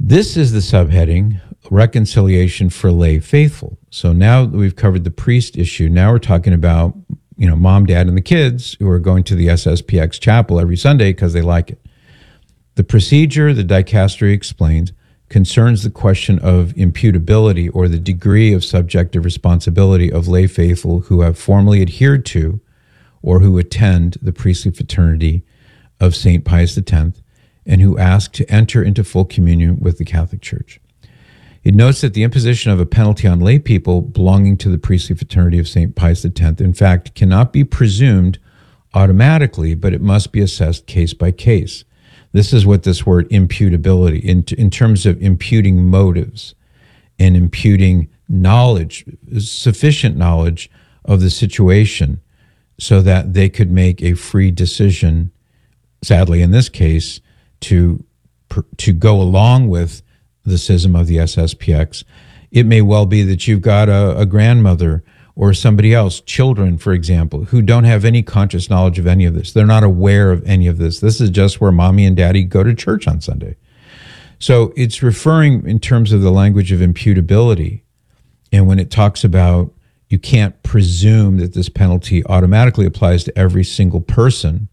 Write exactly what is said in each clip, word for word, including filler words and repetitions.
This is the subheading, reconciliation for lay faithful. So now that we've covered the priest issue, now we're talking about, you know, mom, dad, and the kids who are going to the S S P X chapel every Sunday because they like it. The procedure, the dicastery explains, concerns the question of imputability or the degree of subjective responsibility of lay faithful who have formally adhered to or who attend the priestly fraternity of Saint Pius X and who ask to enter into full communion with the Catholic Church. It notes that the imposition of a penalty on lay people belonging to the priestly fraternity of Saint Pius X, in fact, cannot be presumed automatically, but it must be assessed case by case. This is what this word imputability, in, in terms of imputing motives and imputing knowledge, sufficient knowledge of the situation so that they could make a free decision, sadly in this case, to to go along with the schism of the S S P X. It may well be that you've got a, a grandmother or somebody else, children, for example, who don't have any conscious knowledge of any of this. They're not aware of any of this. This is just where mommy and daddy go to church on Sunday. So it's referring in terms of the language of imputability. And when it talks about you can't presume that this penalty automatically applies to every single person,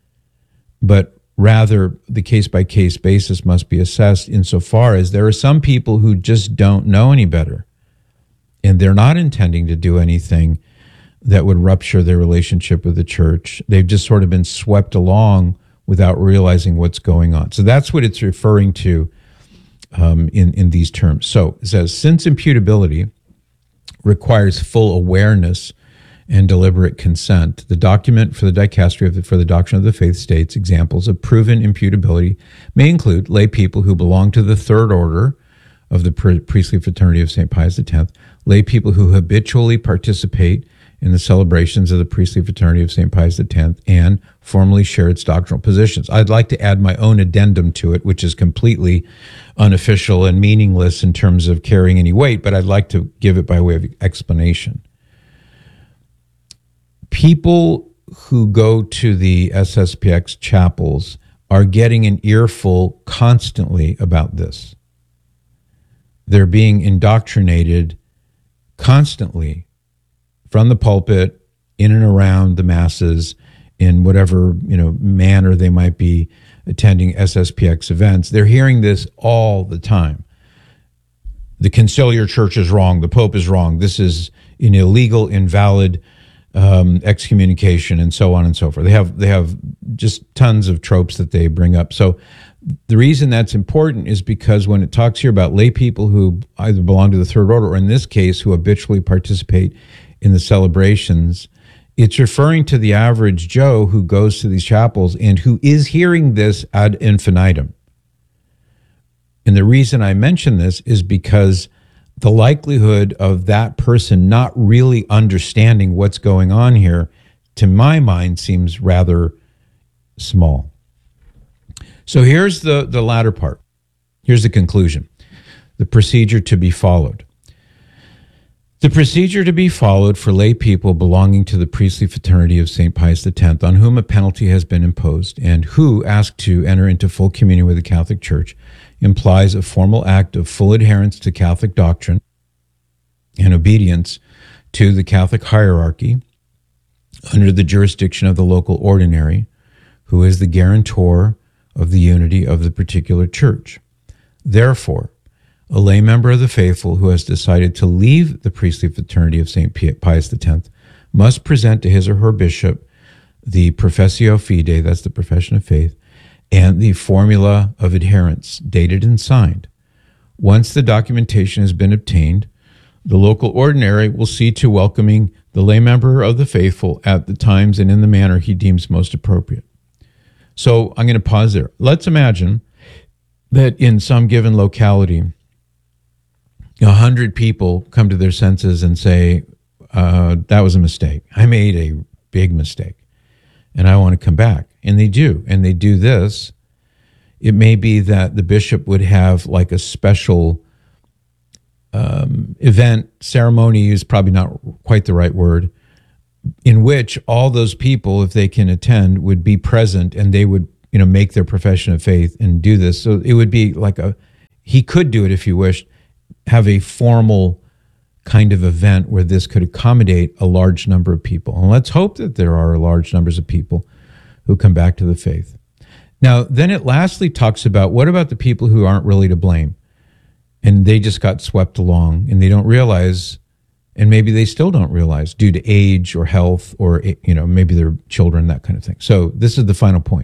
but rather, the case-by-case basis must be assessed insofar as there are some people who just don't know any better, and they're not intending to do anything that would rupture their relationship with the church. They've just sort of been swept along without realizing what's going on. So that's what it's referring to um, in, in these terms. So it says, since imputability requires full awareness and deliberate consent, the document for the dicastery of the, for the doctrine of the faith states examples of proven imputability may include lay people who belong to the third order of the priestly fraternity of Saint Pius X, lay people who habitually participate in the celebrations of the priestly fraternity of Saint Pius X and formally share its doctrinal positions. I'd like to add my own addendum to it, which is completely unofficial and meaningless in terms of carrying any weight, but I'd like to give it by way of explanation. People who go to the S S P X chapels are getting an earful constantly about this. They're being indoctrinated constantly from the pulpit, in and around the masses, in whatever, you know, manner they might be attending S S P X events. They're hearing this all the time. The conciliar church is wrong. The Pope is wrong. This is an illegal, invalid Um, excommunication, and so on and so forth. They have they have just tons of tropes that they bring up. So the reason that's important is because when it talks here about lay people who either belong to the third order or in this case who habitually participate in the celebrations, it's referring to the average Joe who goes to these chapels and who is hearing this ad infinitum. And the reason I mention this is because the likelihood of that person not really understanding what's going on here, to my mind, seems rather small. So here's the, the latter part. Here's the conclusion. The procedure to be followed. The procedure to be followed for lay people belonging to the priestly fraternity of Saint Pius X, on whom a penalty has been imposed and who ask to enter into full communion with the Catholic Church, implies a formal act of full adherence to Catholic doctrine and obedience to the Catholic hierarchy under the jurisdiction of the local ordinary, who is the guarantor of the unity of the particular church. Therefore, a lay member of the faithful who has decided to leave the priestly fraternity of Saint Pius X must present to his or her bishop the professio fide, that's the profession of faith, and the formula of adherence, dated and signed. Once the documentation has been obtained, the local ordinary will see to welcoming the lay member of the faithful at the times and in the manner he deems most appropriate. So I'm going to pause there. Let's imagine that in some given locality, a hundred people come to their senses and say, uh, that was a mistake. I made a big mistake, and I want to come back. And they do, and they do this. It may be that the bishop would have like a special um, event, ceremony is probably not quite the right word, in which all those people, if they can attend, would be present and they would, you know, make their profession of faith and do this. So it would be like a he could do it if he wished, have a formal kind of event where this could accommodate a large number of people. And let's hope that there are large numbers of people who come back to the faith. Now, then it lastly talks about, what about the people who aren't really to blame? And they just got swept along and they don't realize, and maybe they still don't realize due to age or health or, you know, maybe their children, that kind of thing. So this is the final point.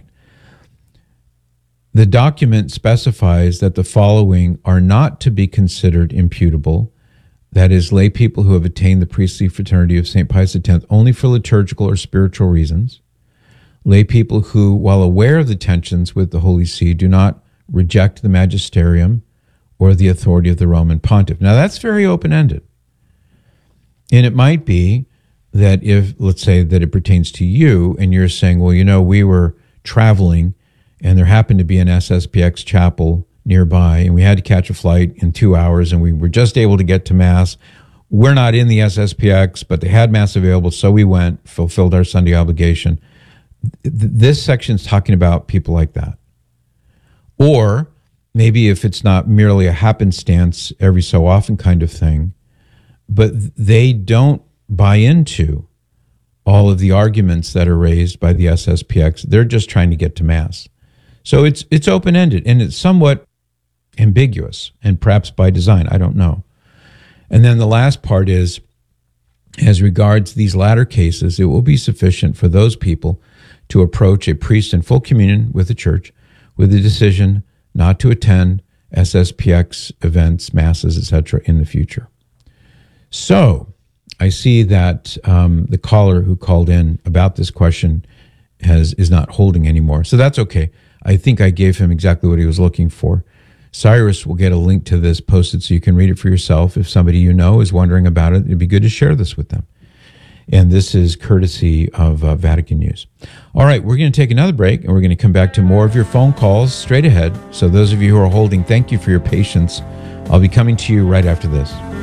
The document specifies that the following are not to be considered imputable. That is, lay people who have attained the priestly fraternity of Saint Pius X only for liturgical or spiritual reasons. Lay people who, while aware of the tensions with the Holy See, do not reject the magisterium or the authority of the Roman pontiff. Now, that's very open-ended. And it might be that if, let's say that it pertains to you, and you're saying, well, you know, we were traveling, and there happened to be an S S P X chapel nearby, and we had to catch a flight in two hours, and we were just able to get to Mass. We're not in the S S P X, but they had Mass available, so we went, fulfilled our Sunday obligation. This section is talking about people like that. Or maybe if it's not merely a happenstance, every so often kind of thing, but they don't buy into all of the arguments that are raised by the S S P X. They're just trying to get to Mass. So it's it's open-ended, and it's somewhat ambiguous, and perhaps by design, I don't know. And then the last part is, as regards these latter cases, it will be sufficient for those people to approach a priest in full communion with the church with the decision not to attend S S P X events, masses, et cetera in the future. So I see that um, the caller who called in about this question has is not holding anymore. So that's okay. I think I gave him exactly what he was looking for. Cyrus will get a link to this posted so you can read it for yourself. If somebody you know is wondering about it, it'd be good to share this with them. And this is courtesy of uh, Vatican News. All right, we're going to take another break, and we're going to come back to more of your phone calls straight ahead. So those of you who are holding, thank you for your patience. I'll be coming to you right after this.